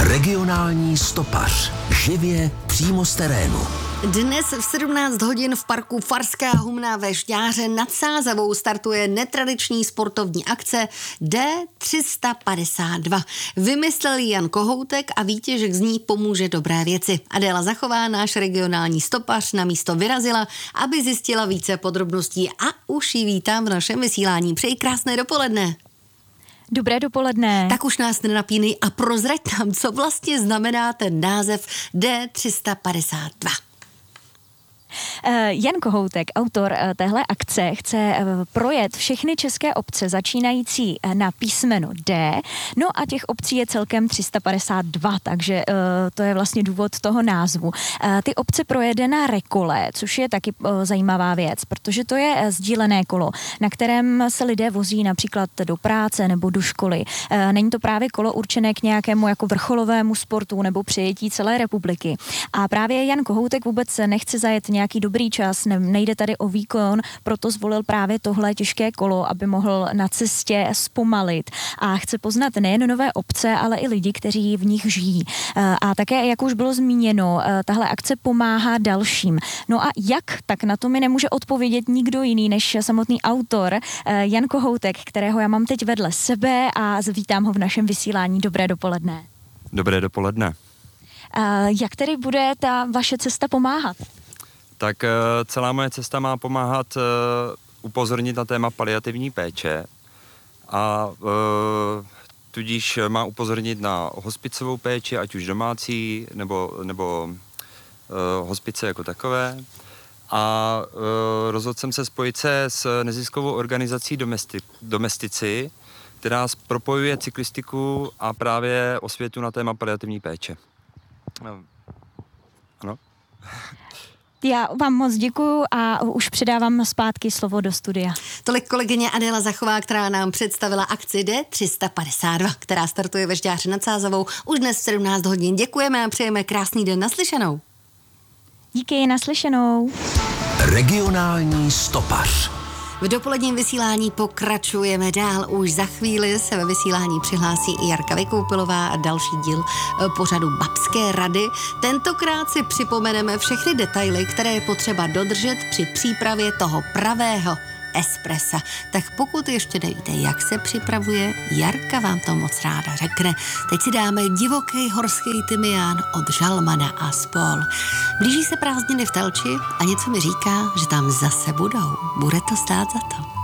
Regionální stopař. Živě přímo z terénu. Dnes v 17 hodin v parku Farská humna ve Žďáře nad Sázavou startuje netradiční sportovní akce D352. Vymyslel Jan Kohoutek a výtěžek z ní pomůže dobré věci. Adéla Zachová, náš regionální stopař, na místo vyrazila, aby zjistila více podrobností a už ji vítám v našem vysílání. Přeji krásné dopoledne. Dobré dopoledne. Tak už nás nenapínej a prozrať nám, co vlastně znamená ten název D352. Jan Kohoutek, autor téhle akce, chce projet všechny české obce začínající na písmeno D, no a těch obcí je celkem 352, takže to je vlastně důvod toho názvu. Ty obce projede na rekole, což je taky zajímavá věc, protože to je sdílené kolo, na kterém se lidé vozí například do práce nebo do školy. Není to právě kolo určené k nějakému jako vrcholovému sportu nebo přijetí celé republiky. A právě Jan Kohoutek vůbec nechce zajet nějaký dobrý čas, nejde tady o výkon, proto zvolil právě tohle těžké kolo, aby mohl na cestě zpomalit a chce poznat nejen nové obce, ale i lidi, kteří v nich žijí. A také, jak už bylo zmíněno, tahle akce pomáhá dalším. No a jak, tak na to mi nemůže odpovědět nikdo jiný než samotný autor Jan Kohoutek, kterého já mám teď vedle sebe a vítám ho v našem vysílání. Dobré dopoledne. Dobré dopoledne. Jak tedy bude ta vaše cesta pomáhat? Tak celá moje cesta má pomáhat upozornit na téma paliativní péče a tudíž má upozornit na hospicovou péči, ať už domácí nebo hospice jako takové. A rozhodl jsem se spojit se s neziskovou organizací Domestici, která propojuje cyklistiku a právě osvětu na téma paliativní péče. Ano. Já vám moc děkuju a už předávám zpátky slovo do studia. Tolik kolegyně Adéla Zachová, která nám představila akci D352, která startuje ve Žďáře nad Sázavou už dnes v 17 hodin. Děkujeme a přejeme krásný den, naslyšenou. Díky, naslyšenou. Regionální stopař. V dopoledním vysílání pokračujeme dál. Už za chvíli se ve vysílání přihlásí i Jarka Vykoupilová a další díl pořadu Babské rady. Tentokrát si připomeneme všechny detaily, které je potřeba dodržet při přípravě toho pravého espressa. Tak pokud ještě nevíte, jak se připravuje, Jarka vám to moc ráda řekne. Teď si dáme divoký horský tymián od Žalmana a spol. Blíží se prázdniny v Telči a něco mi říká, že tam zase budou. Bude to stát za to.